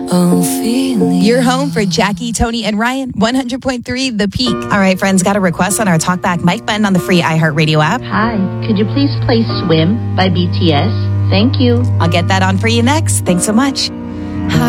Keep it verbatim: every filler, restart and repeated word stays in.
You're home for Jackie, Tony, and Ryan. one hundred point three The Peak. All right, friends, got a request on our Talkback mic button on the free iHeartRadio app. Hi, could you please play Swim by B T S? Thank you. I'll get that on for you next. Thanks so much.